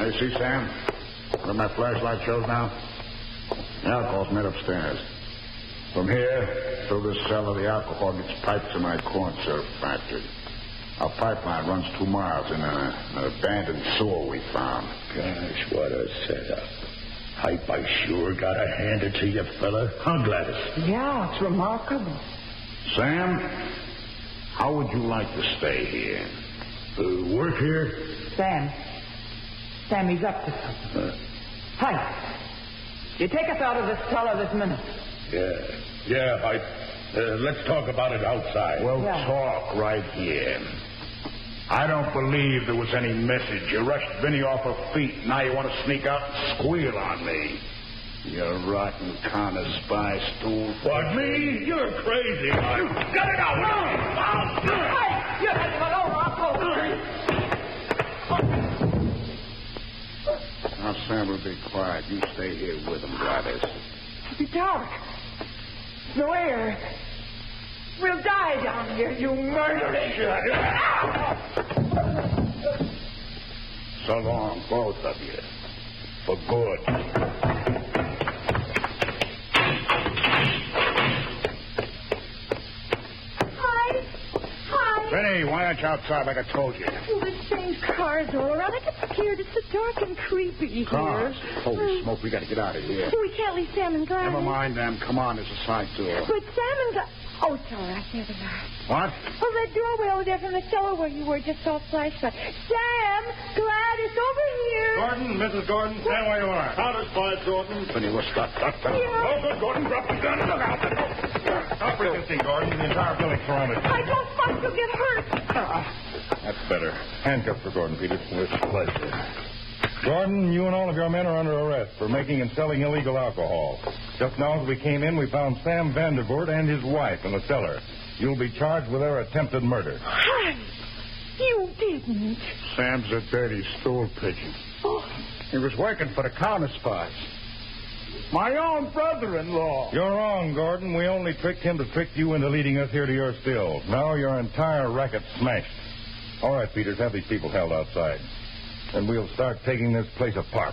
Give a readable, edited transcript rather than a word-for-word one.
Hey, see, Sam? Where my flashlight shows now? The alcohol's made upstairs. From here, through this cellar, the alcohol gets piped to my corn syrup factory. Our pipeline runs 2 miles in an abandoned sewer we found. Gosh, what a setup. I sure gotta hand it to you, fella. Huh, Gladys? Yeah, it's remarkable. Sam, how would you like to stay here? Work here? Sam, he's up to something. Hi. You take us out of this cellar this minute. Yeah, let's talk about it outside. We'll talk right here. I don't believe there was any message. You rushed Vinny off her feet. Now you want to sneak out and squeal on me. You rotten counter spy stool. What, me? You're crazy. Get it out! Hey, you let him alone, Now, Sam will be quiet. You stay here with him, Gladys. It'll be dark. No air. We'll die down here, you murderers. So long, both of you. For good. Hi. Vinny, why aren't you outside like I told you? Oh, there's strange cars all around. I get scared. It's so dark and creepy here. Cars. Holy smoke, we got to get out of here. We can't leave Sam and Gladys. Never mind them. Come on, there's a side door. But Sam and Gladys... Oh, it's all right. There they are. What? Oh, that doorway over there from the cellar where you were just saw flashlight. Sam, Gladys, over here. Gordon, Mrs. Gordon, stand where you are. Counter spy, Gordon. Vinny, we'll stop. Yeah. Oh, good, Gordon. Drop the gun. Look out. Stop resisting, Gordon. The entire building's surrounded. I don't want to get hurt. That's better. Handcuffs for Gordon, Peters. With pleasure. Gordon, you and all of your men are under arrest for making and selling illegal alcohol. Just now as we came in, we found Sam Vandervoort and his wife in the cellar. You'll be charged with their attempted murder. Hi. You didn't. Sam's a dirty stool pigeon. Oh. He was working for the counter spies. My own brother-in-law. You're wrong, Gordon. We only tricked him to trick you into leading us here to your stills. Now your entire racket's smashed. All right, Peters, have these people held outside. And we'll start taking this place apart.